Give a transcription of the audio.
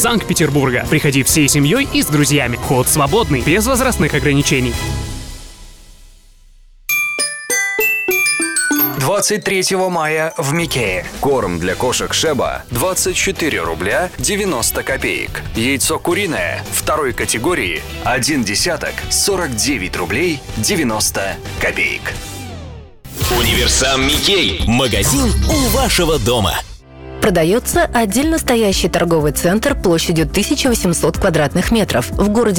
Санкт-Петербурга. Приходи всей семьей и с друзьями. Вход свободный, без возрастных ограничений. 23 мая в Микее. Корм для кошек Шеба 24 рубля 90 копеек. Яйцо куриное второй категории 1 десяток 49 рублей 90 копеек. Универсам Микей. Магазин у вашего дома. Продается отдельно стоящий торговый центр площадью 1800 квадратных метров в городе